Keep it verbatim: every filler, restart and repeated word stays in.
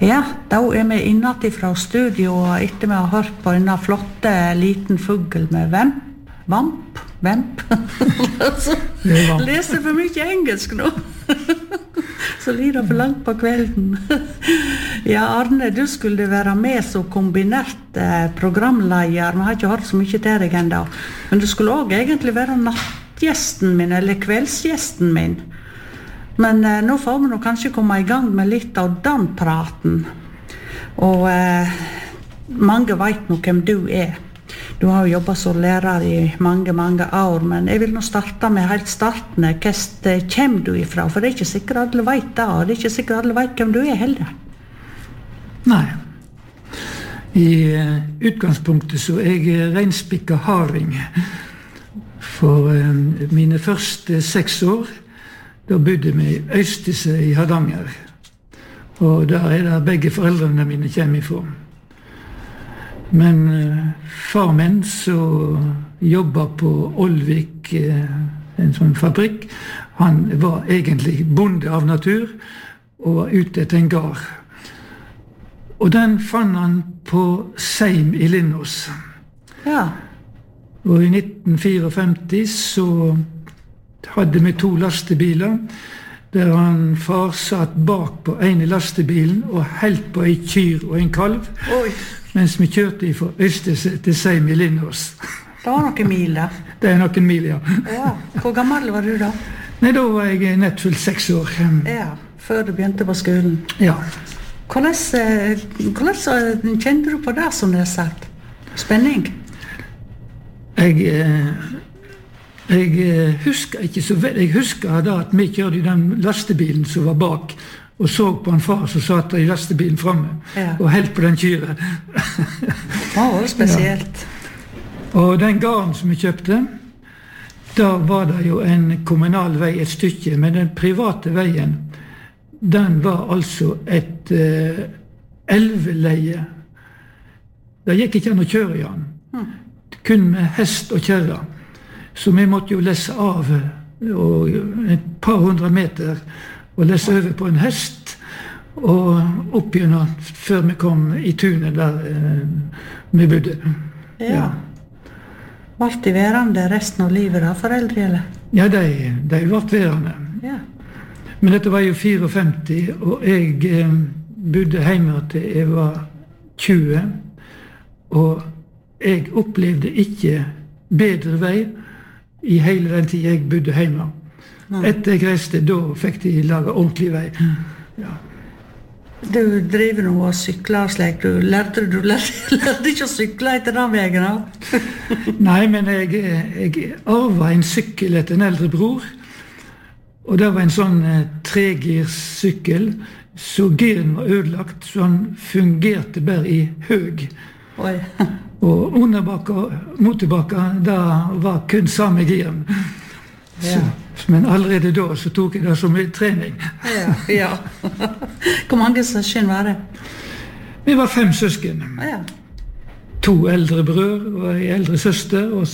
Ja, da er vi innat fra studio etter vi har hørt på en flotte liten fugl med vamp, vamp, vamp. Leser for mye engelsk nå. Så lider for langt på kvelden. Ja, Arne, du skulle være med som kombinert eh, programleder. Vi har ikke hørt så mye til deg enda. Men du skulle også egentlig være nattgjesten min, eller kveldsgjesten min. Men eh, nå får vi nå kanskje komme i gang med litt av den praten. Og eh, mange vet nå hvem du er. Du har jo jobbet som lærer i mange, mange år, men jeg vil nå starte med helt starten. Hvor kommer du ifra? For det er ikke sikkert alle vet det, og det er ikke sikkert alle vet hvem du er heller. Nei. I uh, utgangspunktet så er jeg reinspikka harding. For uh, mine første seks år, da bodde vi i Øystese i Hardanger. Og der er det begge foreldrene mine kommer ifra. Men uh, far min så jobbet på Olvik, uh, en sånn fabrikk. Han var egentlig bonde av natur og var ute etter en gard. Og den fann han på Seim i Lindås. Ja. Og i nitten femtifire så hadde vi to lastebiler, der han far satt bak på en i lastebilen og helt på en kyr og en kalv. Oi. Mens vi kjørte fra Øystese til Seim i Lindås. Det var noen mil da. Det er noen mil, ja. Ja. Hvor gammel var du da? Nei, da var jeg nett fullt seks år. Ja, før du begynte på skolen. Ja. Hvordan, hvordan kjente du på det som det er sagt? Spenning? Jeg, jeg husker ikke så vel. Jeg husker da at vi kjørte i den lastebilen som var bak, og så på en far som satt i lastebilen fremme, ja. Og helt på den kyren. Det var spesielt. Ja. Og den gården som vi kjøpte, da var det jo en kommunal vei et stykke, men den private veien, den var altså et uh, elveleie. Det gikk ikke an å kjøre i den. Mm. Kun med hest og kjerre. Så vi måtte jo lesse av og, et par hundre meter og lesse over på en hest og opp gjennom før vi kom i tunet der uh, vi bodde. Ja. Ja. Vart de værende resten av livet da, foreldre, eller? Ja, de, de vart værende. Ja. Men dette var jo femtifire, og jeg eh, bodde hjemme til jeg var tjue, og jeg opplevde ikke bedre vei i hele den tid jeg bodde hjemme. Nei. Etter jeg reiste, da fikk de lage ordentlig vei. Ja. Du driver nå og sykler slik, du lærte, du lærte, lærte ikke å sykle etter den veien da? Nei, men jeg, jeg arvet en sykkel etter en eldre bror, og det var en sånn eh, tregirssykkel, så giren var ødelagt, så han fungerte bare i høg. Oi. Og underbakka, motebakka, da var kun samme giren. Ja. Så, men allerede da så tok jeg det som en trening. Ja, ja. Hvor mange søsken var det? Vi var fem søsken. Ja. To eldre brødre og en eldre søster, og